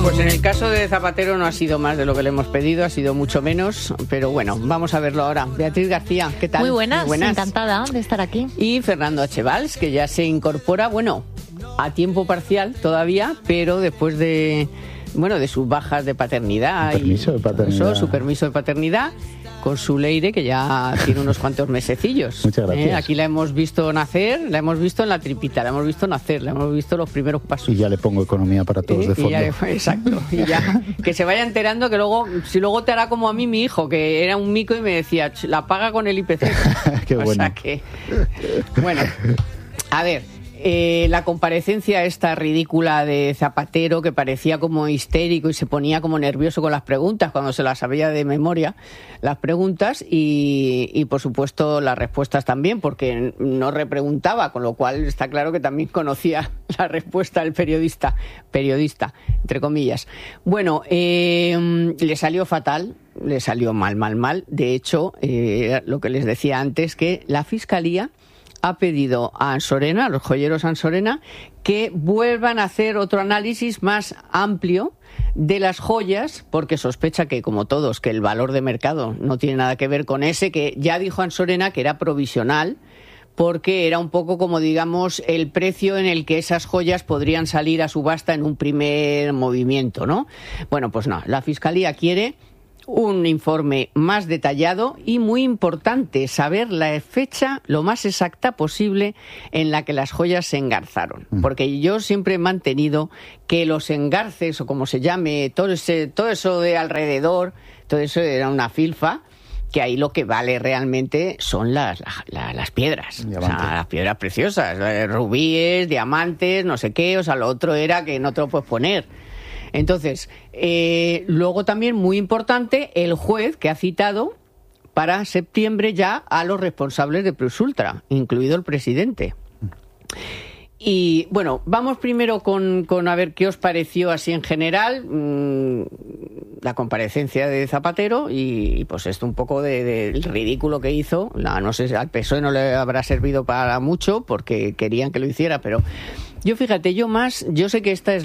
Pues en el caso de Zapatero no ha sido más de lo que le hemos pedido, ha sido mucho menos, pero bueno, vamos a verlo ahora. Beatriz García, ¿qué tal? Muy buenas, encantada de estar aquí. Y Fernando H. Valls, que ya se incorpora, bueno, a tiempo parcial todavía, pero después de sus bajas de paternidad. Su permiso de paternidad, con su Leire, que ya tiene unos cuantos mesecillos. Muchas gracias. Aquí la hemos visto nacer, la hemos visto en la tripita, la hemos visto nacer, la hemos visto los primeros pasos. Y ya le pongo economía para todos de fondo. Exacto. Y ya, que se vaya enterando que luego te hará como a mí mi hijo, que era un mico y me decía, la paga con el IPC. Qué bueno. O sea que, bueno, a ver. La comparecencia esta ridícula de Zapatero, que parecía como histérico y se ponía como nervioso con las preguntas cuando se las sabía de memoria, las preguntas y por supuesto las respuestas también, porque no repreguntaba, con lo cual está claro que también conocía la respuesta del periodista, entre comillas. Bueno, le salió fatal. Le salió mal. De hecho, lo que les decía antes, que la Fiscalía ha pedido a Ansorena, a los joyeros Ansorena, que vuelvan a hacer otro análisis más amplio de las joyas, porque sospecha que, como todos, que el valor de mercado no tiene nada que ver con ese, que ya dijo Ansorena que era provisional, porque era un poco como, digamos, el precio en el que esas joyas podrían salir a subasta en un primer movimiento, ¿no? Bueno, pues no, la Fiscalía quiere un informe más detallado y, muy importante, saber la fecha lo más exacta posible en la que las joyas se engarzaron. Porque yo siempre he mantenido que los engarces, o como se llame, todo eso de alrededor, todo eso era una filfa, que ahí lo que vale realmente son las piedras, o sea, las piedras preciosas, rubíes, diamantes, no sé qué, o sea, lo otro era que no te lo puedes poner. Entonces, luego también, muy importante, el juez que ha citado para septiembre ya a los responsables de Plus Ultra, incluido el presidente. Y bueno, vamos primero con a ver qué os pareció así en general la comparecencia de Zapatero y pues esto un poco del ridículo que hizo. No sé, al PSOE no le habrá servido para mucho porque querían que lo hiciera, pero yo sé que esta es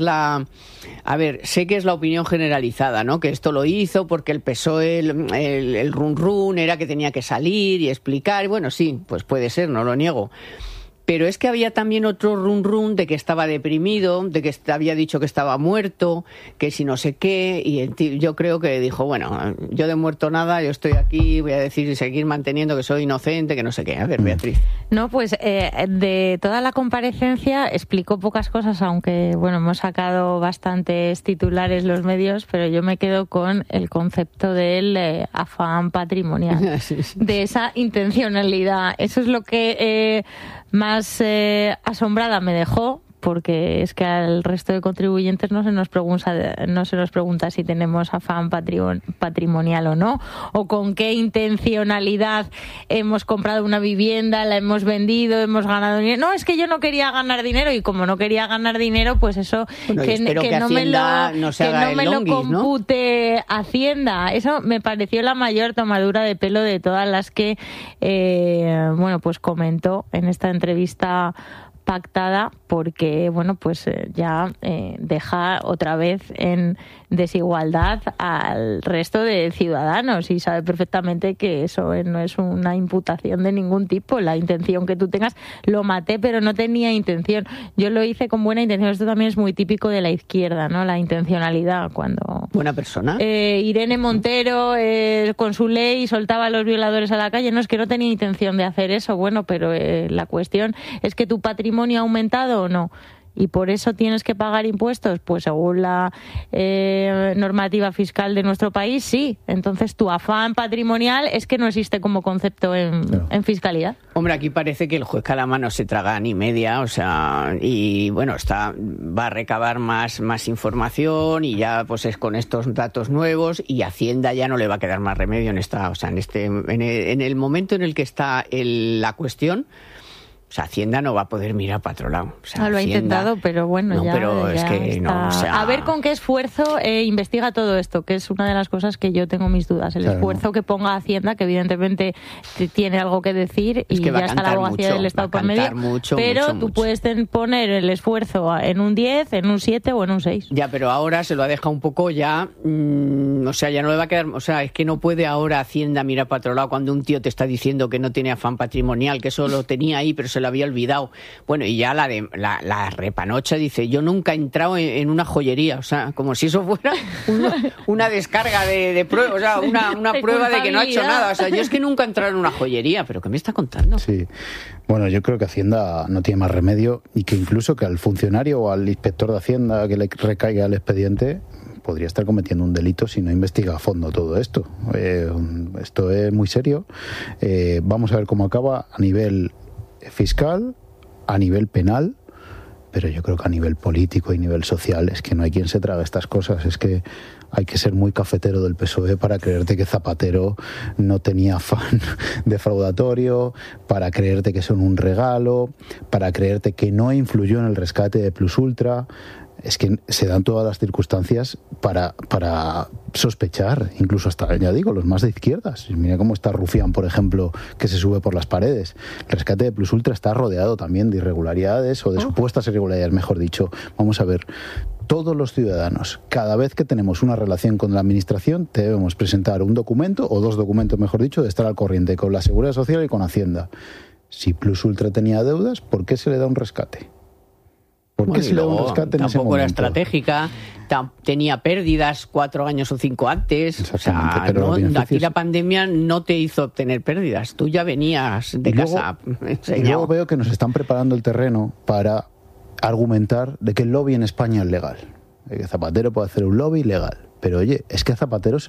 sé que es la opinión generalizada, ¿no? Que esto lo hizo porque el PSOE, el run era que tenía que salir y explicar. Bueno, sí, pues puede ser, no lo niego. Pero es que había también otro run de que estaba deprimido, de que había dicho que estaba muerto, que si no sé qué, y el tío, yo creo que dijo, bueno, yo de muerto nada, yo estoy aquí, voy a decir y seguir manteniendo que soy inocente, que no sé qué. A ver, Beatriz. No, pues de toda la comparecencia explicó pocas cosas, aunque, bueno, hemos sacado bastantes titulares los medios, pero yo me quedo con el concepto del afán patrimonial, sí. de esa intencionalidad. Eso es lo que más asombrada me dejó, porque es que al resto de contribuyentes no se nos pregunta si tenemos afán patrimonial o no, o con qué intencionalidad hemos comprado una vivienda, la hemos vendido, hemos ganado dinero. No, es que yo no quería ganar dinero, y como no quería ganar dinero, pues eso, bueno, que no me lo compute, ¿no? Hacienda. Eso me pareció la mayor tomadura de pelo de todas las que pues comentó en esta entrevista pactada, porque ya deja otra vez en desigualdad al resto de ciudadanos, y sabe perfectamente que eso no es una imputación de ningún tipo. La intención que tú tengas, lo maté pero no tenía intención, yo lo hice con buena intención. Esto también es muy típico de la izquierda, ¿no? La intencionalidad, cuando buena persona. Irene Montero con su ley soltaba a los violadores a la calle. No, es que no tenía intención de hacer eso. Bueno, pero la cuestión es que tu patrimonio ha aumentado o no, y por eso tienes que pagar impuestos, pues según la normativa fiscal de nuestro país, sí. Entonces tu afán patrimonial es que no existe como concepto en fiscalidad. Hombre, aquí parece que el juez Calamá no se traga ni media, o sea, y bueno, va a recabar más información, y ya pues es con estos datos nuevos, y Hacienda ya no le va a quedar más remedio en el momento en el que está la cuestión. sea, Hacienda no va a poder mirar para otro lado. O sea, lo ha Hacienda... intentado, pero bueno, no, ya, pero ya es que está. no, o sea... A ver con qué esfuerzo investiga todo esto, que es una de las cosas que yo tengo mis dudas. El esfuerzo que ponga Hacienda, que evidentemente tiene algo que decir, y ya está la abogacía del Estado por medio. Pero tú puedes poner el esfuerzo en un 10, en un 7 o en un 6. Ya, pero ahora se lo ha dejado un poco ya... o sea, ya no le va a quedar... O sea, es que no puede ahora Hacienda mirar para otro lado cuando un tío te está diciendo que no tiene afán patrimonial, que eso lo tenía ahí, pero se lo había olvidado. Bueno, y ya la repanocha dice, yo nunca he entrado en una joyería, o sea, como si eso fuera una descarga de prueba, o sea, una prueba de que no ha hecho nada. O sea, yo es que nunca he entrado en una joyería, pero ¿qué me está contando? Sí, bueno, yo creo que Hacienda no tiene más remedio y que incluso que al funcionario o al inspector de Hacienda que le recaiga el expediente podría estar cometiendo un delito si no investiga a fondo todo esto. Esto es muy serio. Vamos a ver cómo acaba a nivel fiscal, a nivel penal, pero yo creo que a nivel político y nivel social es que no hay quien se trague estas cosas. Es que hay que ser muy cafetero del PSOE para creerte que Zapatero no tenía afán defraudatorio, para creerte que son un regalo, para creerte que no influyó en el rescate de Plus Ultra. Es que se dan todas las circunstancias para sospechar, incluso hasta, ya digo, los más de izquierdas. Mira cómo está Rufián, por ejemplo, que se sube por las paredes. El rescate de Plus Ultra está rodeado también de irregularidades, o de supuestas irregularidades, mejor dicho. Vamos a ver, todos los ciudadanos, cada vez que tenemos una relación con la administración, debemos presentar un documento, o dos documentos, mejor dicho, de estar al corriente con la Seguridad Social y con Hacienda. Si Plus Ultra tenía deudas, ¿por qué se le da un rescate? ¿Por qué se le da un rescate en ese momento? Tampoco era estratégica, tenía pérdidas 4 años o 5 antes. O sea, pero no, aquí la pandemia no te hizo obtener pérdidas. Tú ya venías de casa. Y luego veo que nos están preparando el terreno para argumentar de que el lobby en España es legal. Que Zapatero puede hacer un lobby legal. Pero oye, es que a Zapatero